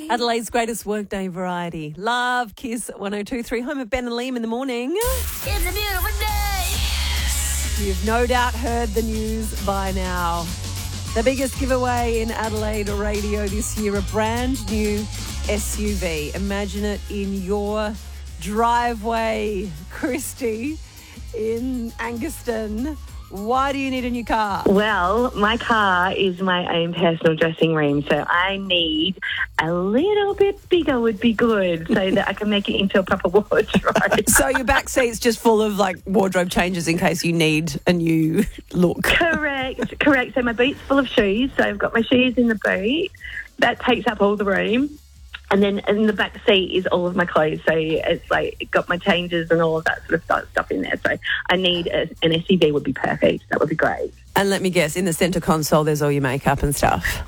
Adelaide's greatest workday variety. Love, Kiss 102.3, home of Ben and Liam in the morning. It's a beautiful day. You've no doubt heard the news by now. The biggest giveaway in Adelaide radio this year, a brand new SUV. Imagine it in your driveway, Christy, in Angaston. Why do you need a new car? Well, my car is my own personal dressing room, so I need a little bit bigger would be good so that I can make it into a proper wardrobe. So your back seat's just full of like wardrobe changes in case you need a new look. Correct. So my boot's full of shoes, so I've got my shoes in the boot. That takes up all the room. And then in the back seat is all of my clothes. So it's like got my changes and all of that sort of stuff in there. So I need an SUV would be perfect. That would be great. And let me guess, in the centre console, there's all your makeup and stuff.